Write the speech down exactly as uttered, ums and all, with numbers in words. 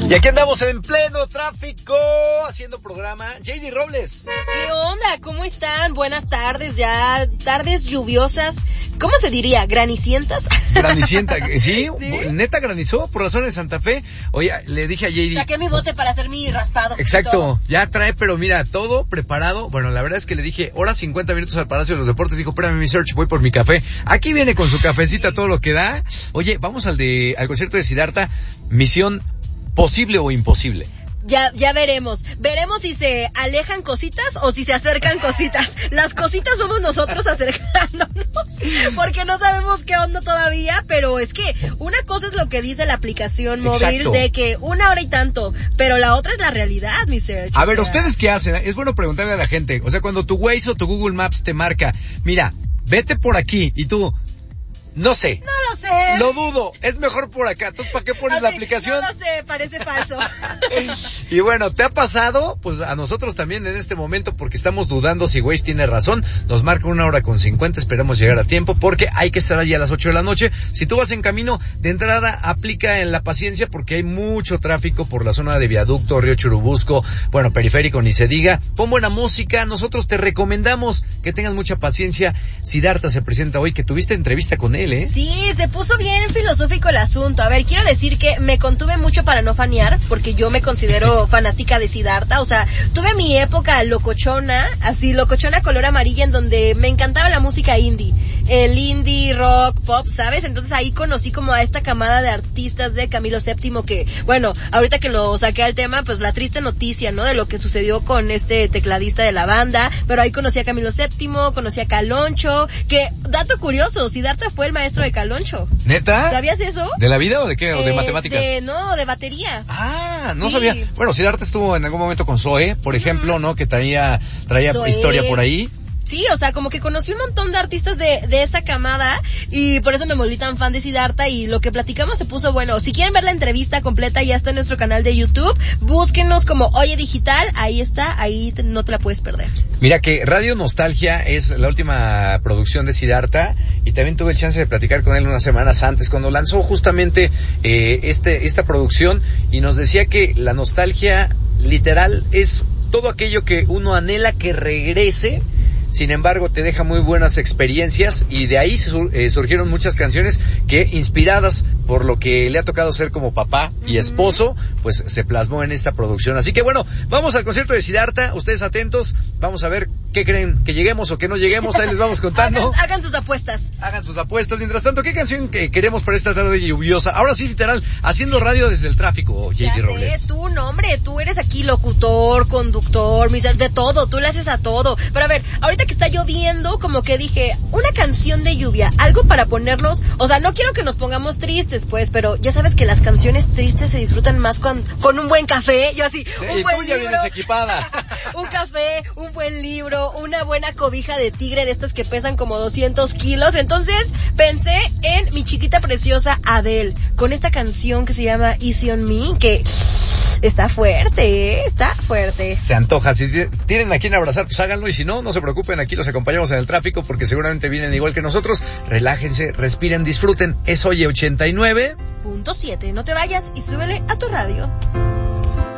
Y aquí andamos en pleno tráfico haciendo programa. J D Robles. ¿Qué onda? ¿Cómo están? Buenas tardes, ya tardes lluviosas. ¿Cómo se diría? ¿Granicientas? Granicienta, ¿sí? ¿Sí? Neta granizó por la zona de Santa Fe. Oye, le dije a J D. Saqué mi bote para hacer mi raspado. Exacto, ya trae, pero mira, todo preparado. Bueno, la verdad es que le dije, hora cincuenta minutos al Palacio de los Deportes. Dijo, espérame mi search, voy por mi café. Aquí viene con su cafecita, todo lo que da. Oye, vamos al de al concierto de Siddhartha. Misión posible o imposible. Ya, ya veremos. Veremos si se alejan cositas o si se acercan cositas. Las cositas somos nosotros acercándonos, porque no sabemos qué onda todavía, pero es que una cosa es lo que dice la aplicación móvil. Exacto. De que una hora y tanto, pero la otra es la realidad, mi search. A ver, sea... ¿ustedes qué hacen? Es bueno preguntarle a la gente. O sea, cuando tu Waze o tu Google Maps te marca, mira, vete por aquí, y tú... No sé. No lo sé. Lo dudo. Es mejor por acá. Entonces, ¿para qué pones okay, la aplicación? No lo sé, parece falso. Y bueno, ¿te ha pasado? Pues a nosotros también en este momento, porque estamos dudando si Waze tiene razón. Nos marca una hora con cincuenta, esperamos llegar a tiempo, porque hay que estar allí a las ocho de la noche. Si tú vas en camino, de entrada, aplica en la paciencia, porque hay mucho tráfico por la zona de Viaducto, Río Churubusco, bueno, Periférico, ni se diga. Pon buena música. Nosotros te recomendamos que tengas mucha paciencia. Siddhartha se presenta hoy, que tuviste entrevista con él. ¿Eh? Sí, se puso bien filosófico el asunto. A ver, quiero decir que me contuve mucho para no fanear, porque yo me considero fanática de Siddhartha. O sea, tuve mi época locochona, así locochona color amarilla, en donde me encantaba la música indie, el indie, rock, pop, ¿sabes? Entonces ahí conocí como a esta camada de artistas de Camilo séptimo, que, bueno, ahorita que lo saqué al tema, pues la triste noticia, ¿no? De lo que sucedió con este tecladista de la banda, pero ahí conocí a Camilo séptimo, conocí a Caloncho, que, dato curioso, Siddhartha fue el maestro de Caloncho. ¿Neta? ¿Sabías eso? ¿De la vida o de qué? ¿O de eh, matemáticas? De, no, de batería. Ah, no sí. sabía. Bueno, Siddhartha estuvo en algún momento con Zoé, por ejemplo, uh-huh. ¿no? Que traía, traía Zoé. historia por ahí. Sí, o sea, como que conocí un montón de artistas de, de esa camada, y por eso me volví tan fan de Siddhartha, y lo que platicamos se puso bueno. Si quieren ver la entrevista completa, ya está en nuestro canal de YouTube. Búsquenos como Oye Digital, ahí está, ahí te, no te la puedes perder. Mira que Radio Nostalgia es la última producción de Siddhartha, y también tuve el chance de platicar con él unas semanas antes, cuando lanzó justamente eh, este esta producción, y nos decía que la nostalgia literal es todo aquello que uno anhela que regrese. Sin embargo, te deja muy buenas experiencias, y de ahí sur, eh, surgieron muchas canciones que, inspiradas por lo que le ha tocado ser como papá y esposo, pues se plasmó en esta producción. Así que bueno, vamos al concierto de Siddhartha. Ustedes atentos, vamos a ver qué creen, que lleguemos o que no lleguemos. Ahí les vamos contando. hagan, hagan sus apuestas. Hagan sus apuestas. Mientras tanto, ¿qué canción que queremos para esta tarde lluviosa? Ahora sí, literal, haciendo radio desde el tráfico, J D Robles. Tú, no, hombre, tú eres aquí locutor, conductor, miser, de todo, tú le haces a todo. Pero a ver, ahorita que está lloviendo, como que dije, una canción de lluvia, algo para ponernos, o sea, no quiero que nos pongamos tristes, pues, pero ya sabes que las canciones tristes se disfrutan más con, con un buen café, yo así, sí, un y buen tú ya libro, vienes equipada. un café, un buen libro, una buena cobija de tigre de estas que pesan como doscientos kilos, entonces pensé en mi chiquita preciosa Adele, con esta canción que se llama Easy on Me, que está fuerte, ¿eh? Está fuerte. Se antoja, si tienen a quien abrazar, pues háganlo, y si no, no se preocupen, aquí los acompañamos en el tráfico, porque seguramente vienen igual que nosotros. Relájense, respiren, disfruten. Es Oye ochenta y nueve punto siete. No te vayas y súbele a tu radio.